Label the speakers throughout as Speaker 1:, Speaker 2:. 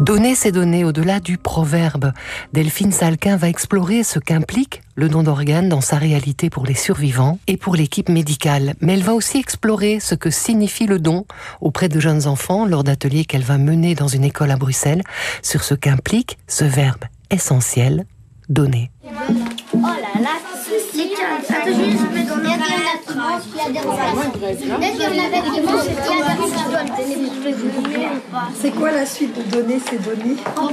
Speaker 1: Donner, c'est donner au-delà du proverbe. Delphine Salquin va explorer ce qu'implique le don d'organes dans sa réalité pour les survivants et pour l'équipe médicale. Mais elle va aussi explorer ce que signifie le don auprès de jeunes enfants lors d'ateliers qu'elle va mener dans une école à Bruxelles sur ce qu'implique ce verbe essentiel, donner.
Speaker 2: Oh là là, c'est attends, je vais donner
Speaker 3: C'est quoi la suite de donner, c'est donner?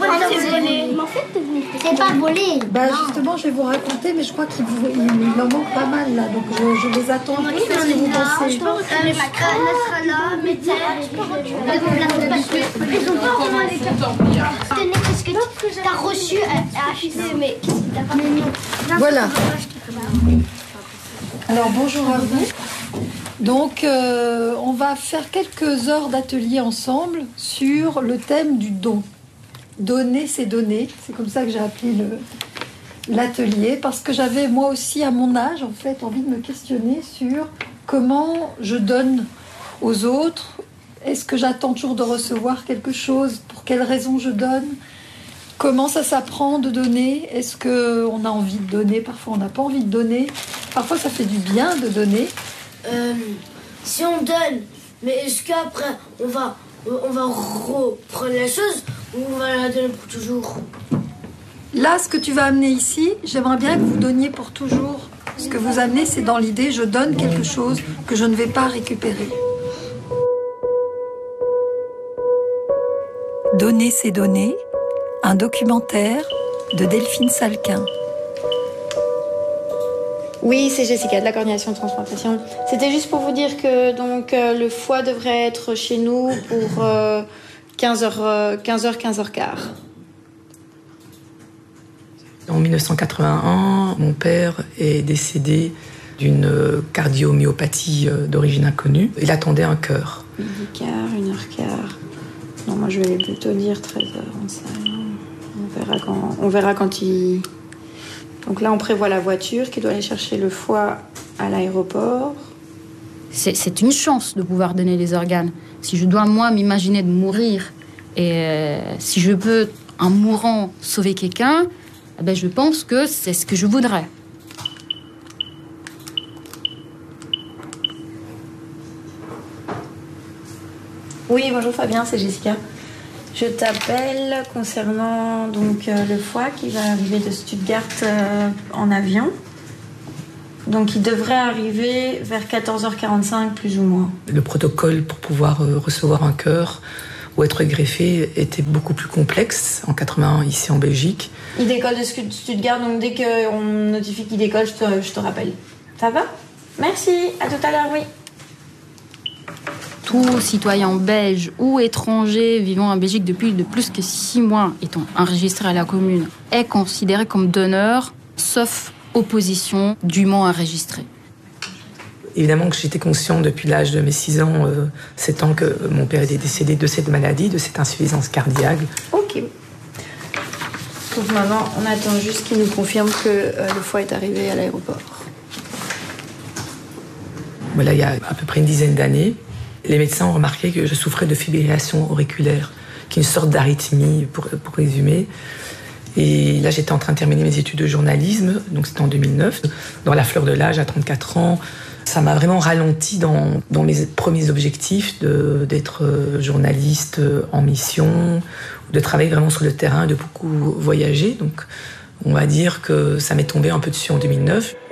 Speaker 2: C'est pas voler.
Speaker 3: Bah justement, je vais vous raconter, mais je crois qu'il en manque pas mal là, donc je les attends. Qu'est-ce que vous pensez?
Speaker 2: Ils ont pas vraiment les cartes. Qu'est-ce que tu as reçu à acheter, mais
Speaker 3: voilà. Alors bonjour à vous. Donc on va faire quelques heures d'atelier ensemble sur le thème du don. Donner, c'est donner. C'est comme ça que j'ai appelé l'atelier, parce que j'avais moi aussi à mon âge en fait envie de me questionner sur comment je donne aux autres. Est-ce que j'attends toujours de recevoir quelque chose? Pour quelles raisons je donne? Comment ça s'apprend de donner? Est-ce qu'on a envie de donner? Parfois on n'a pas envie de donner. Parfois ça fait du bien de donner.
Speaker 4: Si on donne, mais est-ce qu'après on va reprendre la chose ou on va la donner pour toujours?
Speaker 3: Là, ce que tu vas amener ici, j'aimerais bien que vous donniez pour toujours. Ce que vous amenez, c'est dans l'idée, je donne quelque chose que je ne vais pas récupérer. Donner, c'est donner. Un documentaire de Delphine Salquin.
Speaker 5: Oui, c'est Jessica de la coordination de transplantation. C'était juste pour vous dire que donc, le foie devrait être chez nous pour 15h15.
Speaker 6: En 1981, mon père est décédé d'une cardiomyopathie d'origine inconnue. Il attendait un cœur.
Speaker 5: 12h15, 1h15. Non, moi je vais plutôt dire 13h. On verra quand il... Donc là, on prévoit la voiture qui doit aller chercher le foie à l'aéroport.
Speaker 7: C'est une chance de pouvoir donner les organes. Si je dois, moi, m'imaginer de mourir, et si je peux, en mourant, sauver quelqu'un, je pense que c'est ce que je voudrais.
Speaker 5: Oui, bonjour Fabien, c'est Jessica. Je t'appelle concernant donc, le foie qui va arriver de Stuttgart en avion. Donc il devrait arriver vers 14h45 plus ou moins.
Speaker 6: Le protocole pour pouvoir recevoir un cœur ou être greffé était beaucoup plus complexe en 81 ici en Belgique.
Speaker 5: Il décolle de Stuttgart, donc dès qu'on notifie qu'il décolle, je te rappelle. Ça va? Merci, à tout à l'heure, oui.
Speaker 7: Tout citoyen belge ou étranger vivant en Belgique depuis de plus que 6 mois étant enregistré à la commune est considéré comme donneur, sauf opposition dûment enregistrée.
Speaker 6: Évidemment que j'étais conscient depuis l'âge de mes 6 ans, 7 ans, que mon père était décédé de cette maladie, de cette insuffisance cardiaque.
Speaker 5: Ok. Donc maintenant, on attend juste qu'il nous confirme que le foie est arrivé à l'aéroport.
Speaker 6: Voilà, il y a à peu près une dizaine d'années, les médecins ont remarqué que je souffrais de fibrillation auriculaire, qui est une sorte d'arythmie, pour résumer. Et là, j'étais en train de terminer mes études de journalisme, donc c'était en 2009. Dans la fleur de l'âge, à 34 ans, ça m'a vraiment ralenti dans mes premiers objectifs d'être journaliste en mission, de travailler vraiment sur le terrain, de beaucoup voyager. Donc, on va dire que ça m'est tombé un peu dessus en 2009.